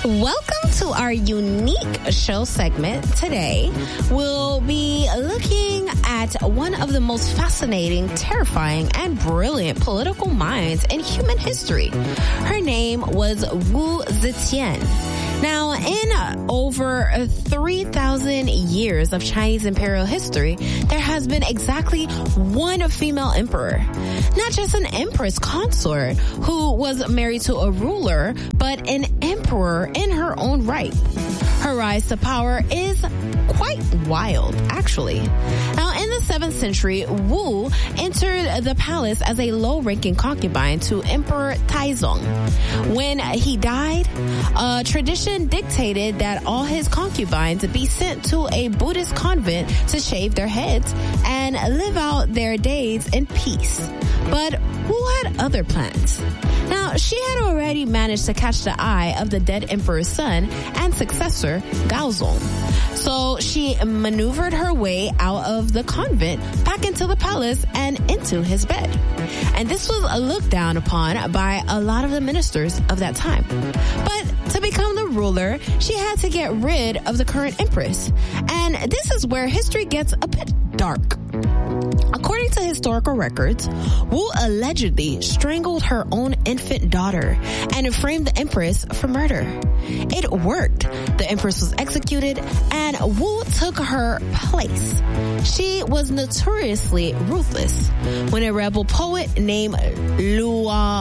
Welcome to our unique show segment. Today, we'll be looking at one of the most fascinating, terrifying, and brilliant political minds in human history. Her name was Wu Zetian. Now, in over 3,000 years of Chinese imperial history, there has been exactly one female emperor. Not just an empress consort who was married to a ruler, but an emperor in her own right. Her rise to power is quite wild, actually. Now, in the 7th century, Wu entered the palace as a low-ranking concubine to Emperor Taizong. When he died, tradition dictated that all his concubines be sent to a Buddhist convent to shave their heads and live out their days in peace. But Wu had other plans. Now, she had already managed to catch the eye of the dead emperor's son and successor, Gaozong. So she maneuvered her way out of the convent, back into the palace, and into his bed. And this was looked down upon by a lot of the ministers of that time. But to become the ruler, she had to get rid of the current empress. And this is where history gets a bit dark. According to historical records, Wu allegedly strangled her own infant daughter and framed the empress for murder. It worked. The empress was executed and Wu took her place. She was notoriously ruthless. When a rebel poet named Lua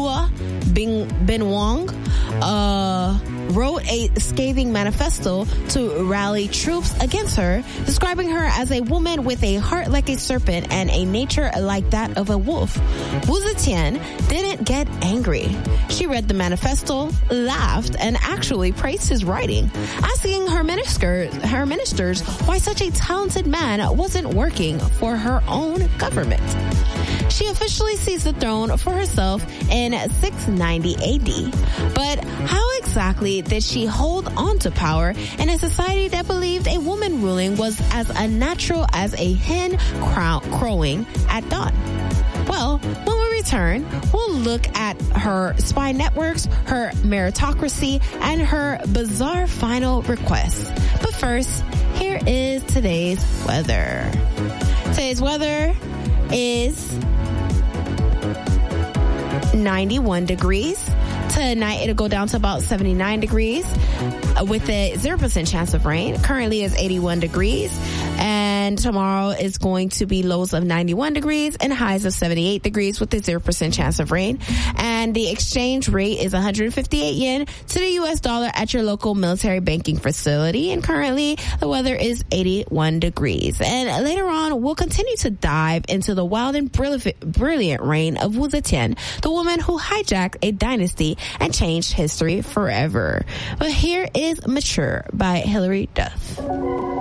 Binwang wrote a scathing manifesto to rally troops against her, describing her as a woman with a heart like a serpent and a nature like that of a wolf. Wu Zetian didn't get angry. She read the manifesto, laughed, and actually praised his writing, asking her ministers why such a talented man wasn't working for her own government. She officially seized the throne for herself in 690 AD. But how exactly did she hold on to power in a society that believed a woman ruling was as unnatural as a hen crowing at dawn? Well, when we return, we'll look at her spy networks, her meritocracy, and her bizarre final requests. But first, here is today's weather. Today's weather is 91 degrees. Tonight, it'll go down to about 79 degrees with a 0% chance of rain. Currently, it's 81 degrees. And tomorrow is going to be lows of 91 degrees and highs of 78 degrees with a 0% chance of rain. And the exchange rate is 158 yen to the U.S. dollar at your local military banking facility. And currently, the weather is 81 degrees. And later on, we'll continue to dive into the wild and brilliant reign of Wu Zetian, the woman who hijacked a dynasty and changed history forever. But here is Mature by Hilary Duff.